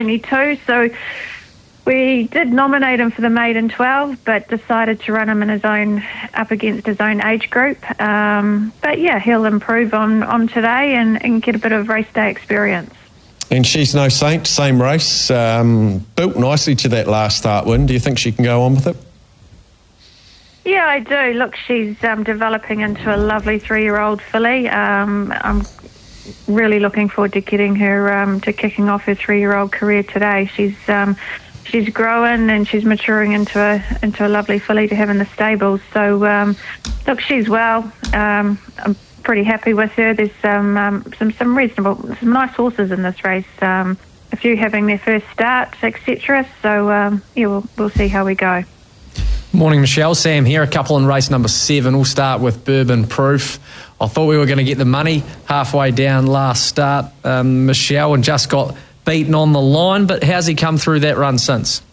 22, so we did nominate him for the maiden 12, but decided to run him in his own, up against his own age group. But yeah, he'll improve on today and get a bit of race day experience. And she's no saint, same race, built nicely to that last start win. Do you think she can go on with it? Yeah, I do. Look, she's developing into a lovely 3-year-old filly. I'm really looking forward to getting her to kicking off her 3-year-old career today. She's growing and she's maturing into a lovely filly to have in the stables. So look, she's well. I'm pretty happy with her. There's some nice horses in this race. A few having their first start, etc. So yeah, we'll see how we go. Morning, Michelle. Sam here. A couple in race number 7. We'll start with Bourbon Proof. I thought we were going to get the money halfway down last start, Michelle, and just got beaten on the line. But how's he come through that run since?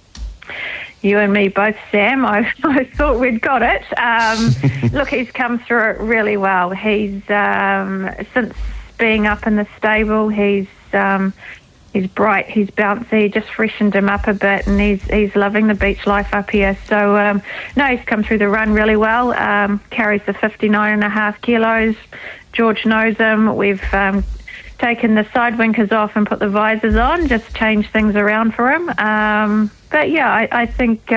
You and me both, Sam. I thought we'd got it. Look, he's come through it really well. He's since being up in the stable, he's bright, he's bouncy, just freshened him up a bit, and he's loving the beach life up here. So no, he's come through the run really well. Carries the 59.5 kilos. George knows him. We've taken the side winkers off and put the visors on, just changed things around for him. But yeah, I think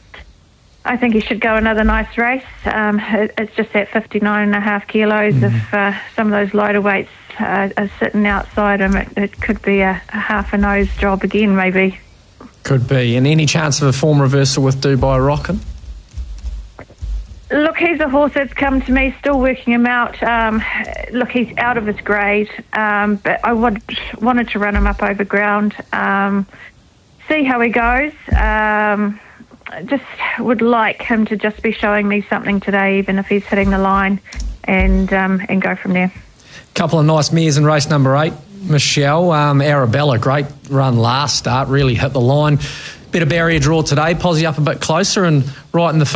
he should go another nice race. It's just that 59.5 kilos. If some of those lighter weights are sitting outside him, it could be a half a nose job again, maybe. Could be. And any chance of a form reversal with Dubai Rockin'? Look, he's a horse that's come to me, still working him out. Look, he's out of his grade, but I wanted to run him up over ground, see how he goes. Just would like him to just be showing me something today, even if he's hitting the line, and go from there. Couple of nice mares in race number 8, Michelle. Arabella, great run last start, really hit the line. Bit of barrier draw today, Posy up a bit closer and right in the